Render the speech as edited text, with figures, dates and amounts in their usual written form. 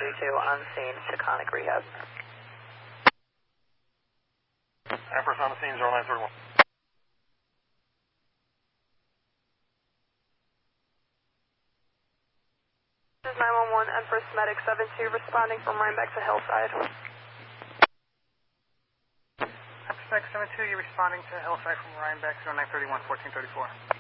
on scene, Chaconic Rehab. Empress on the scene, 0931. This is 911, Empress Medic 72, responding from Rhinebeck to Hillside. Empress Medic 72, you're responding to Hillside from Rhinebeck, 0931, 1434.